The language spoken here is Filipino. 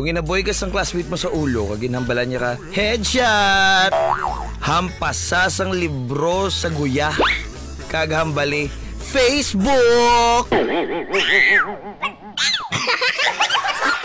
Kung inaboy ka sang classmate mo sa ulo, kag ginhambalan niya ka, headshot! Hampasasang libro sa guya. Kag hambali, Facebook!